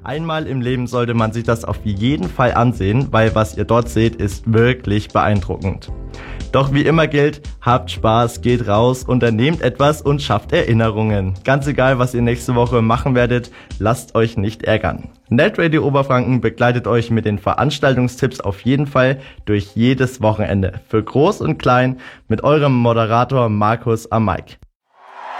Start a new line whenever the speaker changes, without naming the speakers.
Einmal im Leben sollte man sich das auf jeden Fall ansehen, weil was ihr dort seht, ist wirklich beeindruckend. Doch wie immer gilt, habt Spaß, geht raus, unternehmt etwas und schafft Erinnerungen. Ganz egal, was ihr nächste Woche machen werdet, lasst euch nicht ärgern. Netradio Oberfranken begleitet euch mit den Veranstaltungstipps auf jeden Fall durch jedes Wochenende. Für Groß und Klein mit eurem Moderator Markus am Mic.